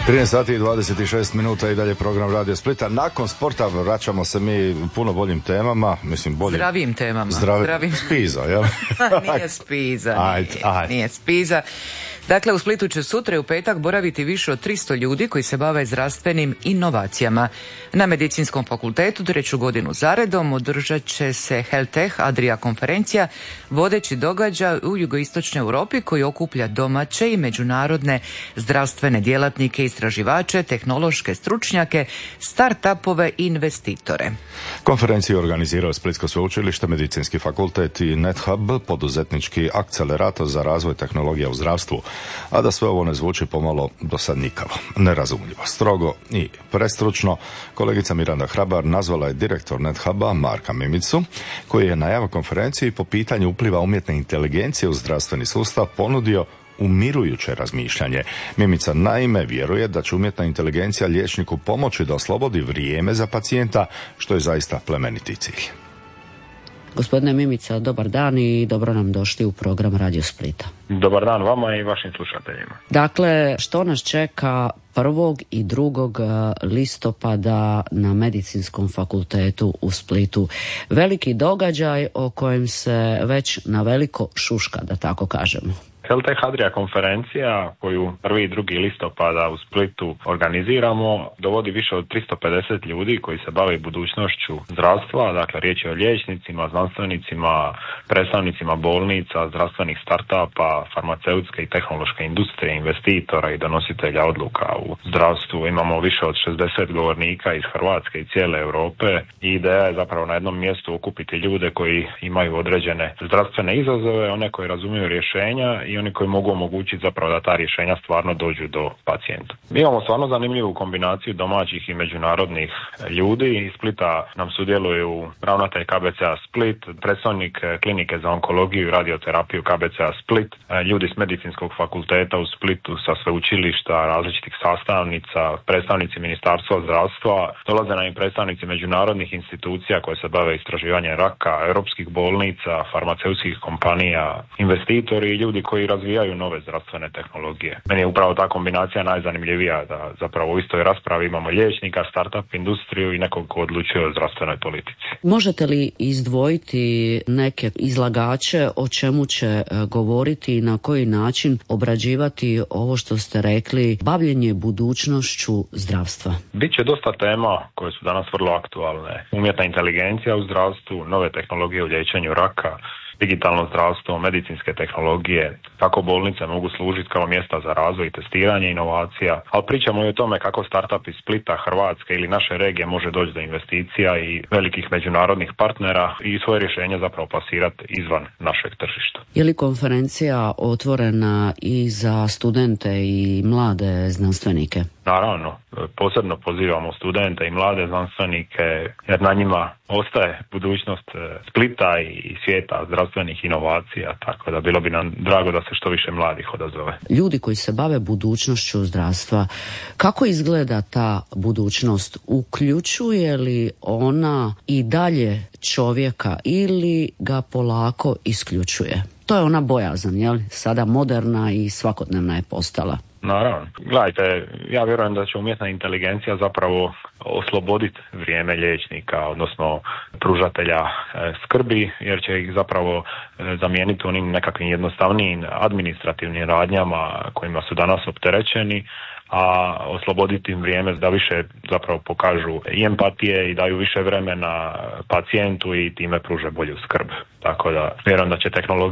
13 sati i 26 minuta i dalje program Radio Splita. Nakon sporta vraćamo se mi puno boljim temama, mislim boljim. Zdravim temama. Zdravim. Spiza, jel? Nije Spiza. Ajde. Nije Spiza. Dakle, u Splitu će sutra i u petak boraviti više od 300 ljudi koji se bave zdravstvenim inovacijama. Na Medicinskom fakultetu 3. godinu zaredom održat će se Healthtech Adria konferencija, vodeći događaj u jugoistočnoj Europi koji okuplja domaće i međunarodne zdravstvene djelatnike, istraživače, tehnološke stručnjake, start-upove i investitore. Konferenciju organizirao Splitsko sveučilište, Medicinski fakultet i NetHub, poduzetnički akcelerator za razvoj tehnologija u zdravstvu. A da sve ovo ne zvuči pomalo dosadnikavo, nerazumljivo, strogo i prestručno, kolegica Miranda Hrabar nazvala je direktor NetHuba Marka Mimicu, koji je na javnoj konferenciji po pitanju upliva umjetne inteligencije u zdravstveni sustav ponudio umirujuće razmišljanje. Mimica naime vjeruje da će umjetna inteligencija liječniku pomoći da oslobodi vrijeme za pacijenta, što je zaista plemeniti cilj. Gospodine Mimica, dobar dan i dobro nam došli u program Radio Splita. Dobar dan vama i vašim slušateljima. Dakle, što nas čeka 1. i 2. listopada na Medicinskom fakultetu u Splitu? Veliki događaj o kojem se već na veliko šuška, da tako kažemo. Healthtech Adria konferencija koju 1. i 2. listopada u Splitu organiziramo dovodi više od 350 ljudi koji se bave budućnošću zdravstva, dakle riječ je o liječnicima, znanstvenicima, predstavnicima bolnica, zdravstvenih startupa, farmaceutske i tehnološke industrije, investitora i donositelja odluka u zdravstvu. Imamo više od 60 govornika iz Hrvatske i cijele Europe i ideja je zapravo na jednom mjestu okupiti ljude koji imaju određene zdravstvene izazove, one koji razumiju rješenja i oni koji mogu omogućiti zapravo da ta rješenja stvarno dođu do pacijenta. Mi imamo stvarno zanimljivu kombinaciju domaćih i međunarodnih ljudi. Iz Splita nam sudjeluju ravnatelj KBC-a Split, predstavnik klinike za onkologiju i radioterapiju KBC-a Split, ljudi s Medicinskog fakulteta u Splitu sa sveučilišta, različitih sastavnica, predstavnici Ministarstva zdravstva, dolaze nam i predstavnici međunarodnih institucija koje se bave istraživanjem raka, europskih bolnica, farmaceutskih kompanija, investitori i ljudi koji razvijaju nove zdravstvene tehnologije. Meni je upravo ta kombinacija najzanimljivija da zapravo u istoj raspravi imamo liječnika, startup industriju i nekog ko odlučuje o zdravstvenoj politici. Možete li izdvojiti neke izlagače o čemu će govoriti i na koji način obrađivati ovo što ste rekli, bavljenje budućnošću zdravstva? Biće dosta tema koje su danas vrlo aktualne. Umjetna inteligencija u zdravstvu, nove tehnologije u liječenju raka, digitalno zdravstvo, medicinske tehnologije, kako bolnice mogu služiti kao mjesta za razvoj i testiranje inovacija, ali pričamo i o tome kako startup iz Splita, Hrvatske ili naše regije može doći do investicija i velikih međunarodnih partnera i svoje rješenje zapravo plasirati izvan našeg tržišta. Je li konferencija otvorena i za studente i mlade znanstvenike? Naravno, posebno pozivamo studente i mlade znanstvenike jer na njima ostaje budućnost Splita i svijeta zdravstvenih inovacija, tako da bilo bi nam drago da se što više mladih odazove. Ljudi koji se bave budućnošću zdravstva, kako izgleda ta budućnost? Uključuje li ona i dalje čovjeka ili ga polako isključuje? To je ona bojazan, jel? Sada moderna i svakodnevna je postala. Naravno. Gledajte, ja vjerujem da će umjetna inteligencija zapravo osloboditi vrijeme liječnika, odnosno pružatelja skrbi, jer će ih zapravo zamijeniti onim nekakvim jednostavnijim administrativnim radnjama kojima su danas opterećeni, a osloboditi im vrijeme da više zapravo pokažu i empatije i daju više vremena pacijentu i time pruže bolju skrb. Tako da vjerujem da će tehnologija